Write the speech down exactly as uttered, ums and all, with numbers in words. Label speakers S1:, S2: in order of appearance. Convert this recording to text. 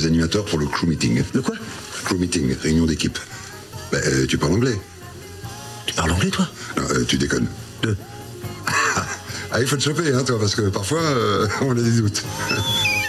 S1: des animateurs pour le crew meeting.
S2: Le quoi?
S1: Crew meeting, réunion d'équipe. Bah, euh, tu parles anglais?
S2: Tu parles anglais, toi?
S1: Non, euh, tu déconnes.
S2: De...
S1: Ah, il faut te choper, hein, toi, parce que parfois, euh, on a des doutes.